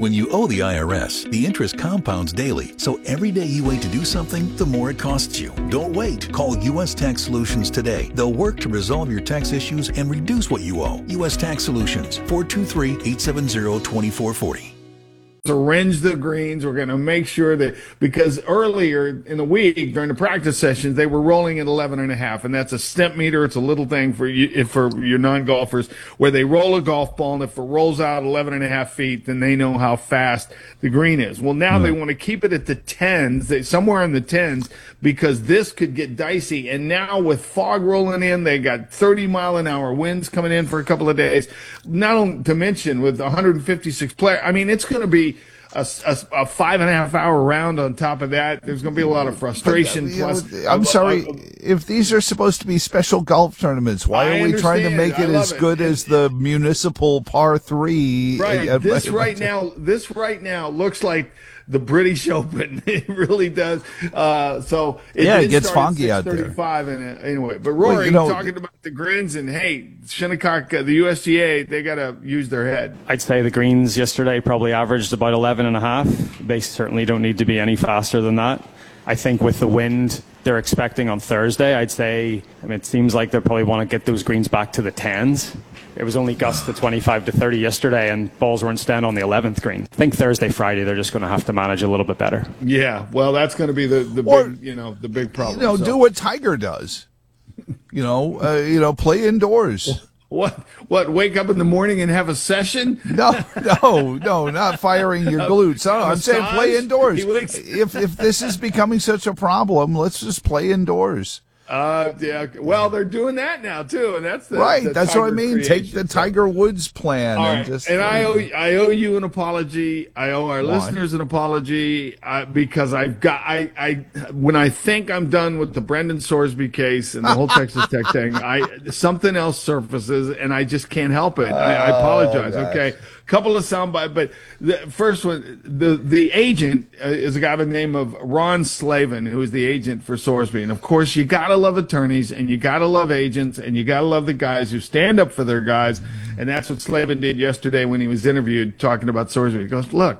When you owe the IRS, the interest compounds daily, so every day you wait to do something, the more it costs you. Don't wait. Call U.S. Tax Solutions today. They'll work to resolve your tax issues and reduce what you owe. U.S. Tax Solutions, 423-870-2440. Arrange the greens. We're going to make sure that, because earlier in the week during the practice sessions, they were rolling at 11.5, and that's a step meter. It's a little thing for you, for your non-golfers, where they roll a golf ball, and if it rolls out 11.5 feet, then they know how fast the green is. Well, now they want to keep it at the 10s, somewhere in the 10s, because this could get dicey. And now with fog rolling in, they got 30-mile-an-hour winds coming in for a couple of days. Not only to mention with 156 players, I mean, it's going to be a 5.5-hour round on top of that. There's going to be a lot of frustration. I'm sorry, if these are supposed to be special golf tournaments, why are we trying to make it as good as the municipal par 3? Right. This right now looks like the British Open. It really does. So it gets foggy out there. 35 and anyway. But Rory, talking about the greens, and hey, Shinnecock, the USGA, they got to use their head. I'd say the greens yesterday probably averaged about 11.5. They certainly don't need to be any faster than that. I think with the wind they're expecting on Thursday, I'd say, it seems like they probably want to get those greens back to the 10s. It was only gusts to 25 to 30 yesterday, and balls weren't stand on the 11th green. I think Thursday, Friday, they're just going to have to manage a little bit better. Yeah, well, that's going to be the big problem. Do what Tiger does. Play indoors. What? Wake up in the morning and have a session? No, not firing your glutes. I'm saying play indoors. If this is becoming such a problem, let's just play indoors. Yeah. Well, they're doing that now too, and that's right. That's what I mean. Take the Tiger Woods plan and I owe you an apology. I owe our listeners an apology because when I think I'm done with the Brendan Sorsby case and the whole Texas Tech thing, something else surfaces and I just can't help it. I apologize. Gosh. Okay. Couple of soundbites, but the first one, the agent is a guy by the name of Ron Slavin, who is the agent for Sorsby. And of course, you gotta love attorneys, and you gotta love agents, and you gotta love the guys who stand up for their guys. And that's what Slavin did yesterday when he was interviewed talking about Sorsby. He goes, look,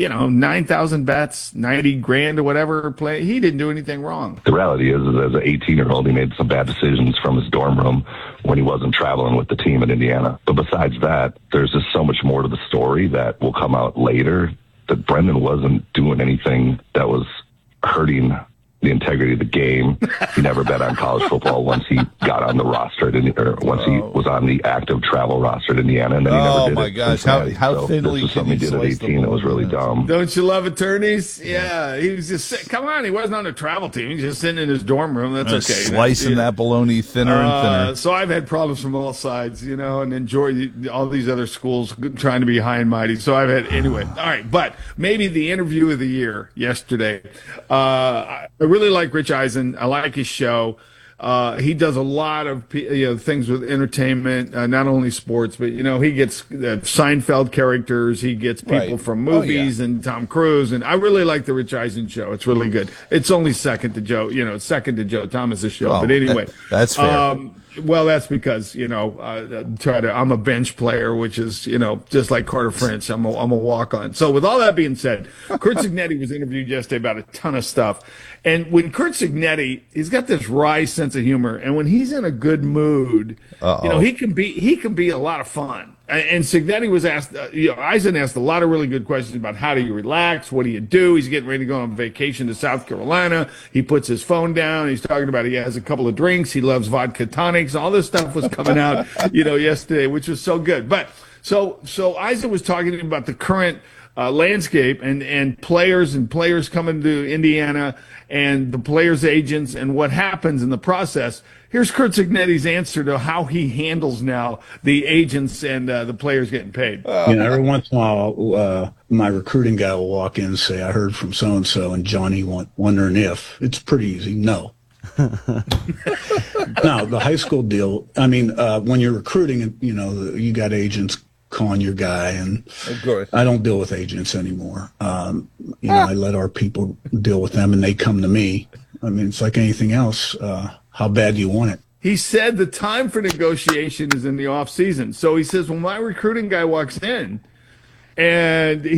9,000 bets, 90 grand or whatever play. He didn't do anything wrong. The reality is as an 18-year-old, he made some bad decisions from his dorm room when he wasn't traveling with the team in Indiana. But besides that, there's just so much more to the story that will come out later, that Brendan wasn't doing anything that was hurting the integrity of the game. He never bet on college football once he got on the roster, once he was on the active travel roster at Indiana, and then he never did it. Oh my gosh, how thinly this is something he did at 18 that was really dumb. Don't you love attorneys? Yeah, he was just come on, he wasn't on a travel team. He's just sitting in his dorm room. That's okay. Slicing that bologna thinner and thinner. So I've had problems from all sides, and enjoy all these other schools trying to be high and mighty. So I've had anyway. All right, but maybe the interview of the year yesterday. I really like Rich Eisen. I like his show. He does a lot of things with entertainment, not only sports, but he gets Seinfeld characters. He gets people from movies and Tom Cruise, and I really like the Rich Eisen show. It's really good. It's only second to Joe Thomas's show, but anyway, that's fair. Well, that's because I'm a bench player, which is just like Carter French. I'm a walk on. So with all that being said, Curt Cignetti was interviewed yesterday about a ton of stuff, and when Curt Cignetti, he's got this wry sense of humor, and when he's in a good mood, he can be a lot of fun. And Cignetti was asked, Eisen asked a lot of really good questions about how do you relax, what do you do? He's getting ready to go on vacation to South Carolina. He puts his phone down. He's talking about he has a couple of drinks. He loves vodka tonics. All this stuff was coming out, yesterday, which was so good. But so Eisen was talking about the current landscape and players coming to Indiana and the players' agents and what happens in the process. Here's Curt Cignetti's answer to how he handles now the agents and the players getting paid. Every once in a while, my recruiting guy will walk in and say, I heard from so-and-so and Johnny wondering if. It's pretty easy. No. Now, the high school deal, when you're recruiting, you got agents calling your guy, and of course. I don't deal with agents anymore. I let our people deal with them, and they come to me. It's like anything else. How bad do you want it? He said the time for negotiation is in the off season. So he says, well, my recruiting guy walks in and